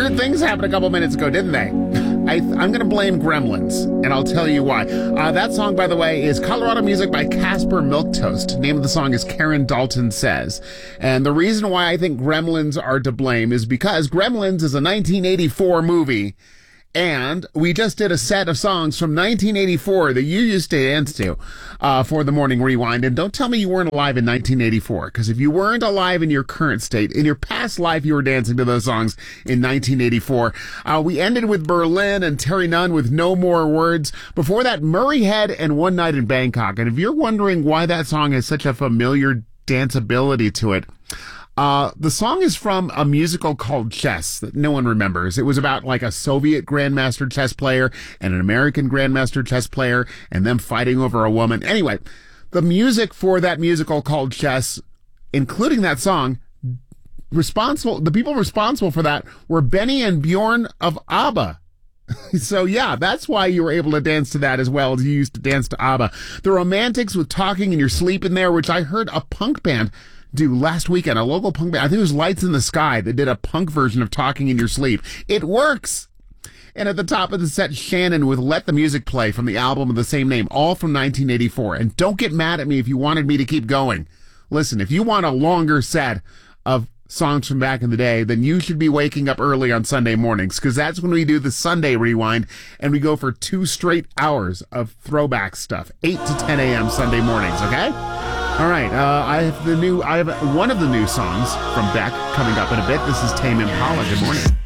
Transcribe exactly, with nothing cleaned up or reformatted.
weird things happened a couple minutes ago, didn't they? I, I'm going to blame Gremlins, and I'll tell you why. Uh, that song, by the way, is Colorado Music by Casper Milquetoast. Name of the song is Karen Dalton Says. And the reason why I think Gremlins are to blame is because Gremlins is a nineteen eighty-four movie, and we just did a set of songs from nineteen eighty-four that you used to dance to uh, for the Morning Rewind. And don't tell me you weren't alive in nineteen eighty-four, because if you weren't alive in your current state, in your past life, you were dancing to those songs in nineteen eighty-four. Uh, we ended with Berlin and Terry Nunn with No More Words. Before that, Murray Head and One Night in Bangkok. And if you're wondering why that song has such a familiar danceability to it, Uh, the song is from a musical called Chess that no one remembers. It was about like a Soviet grandmaster chess player and an American grandmaster chess player and them fighting over a woman. Anyway, the music for that musical called Chess, including that song, responsible, the people responsible for that were Benny and Bjorn of ABBA. So yeah, that's why you were able to dance to that as well as you used to dance to ABBA. The Romantics with Talking in Your Sleep in there, which I heard a punk band do last weekend, a local punk band. I think it was Lights in the Sky that did a punk version of Talking in Your Sleep. It works! And at the top of the set, Shannon with Let the Music Play from the album of the same name, all from nineteen eighty-four. And don't get mad at me if you wanted me to keep going. Listen, if you want a longer set of songs from back in the day, then you should be waking up early on Sunday mornings, because that's when we do the Sunday Rewind, and we go for two straight hours of throwback stuff, eight to ten a.m. Sunday mornings, okay? All right, uh, I have the new, I have one of the new songs from Beck coming up in a bit. This is Tame Impala. Good morning.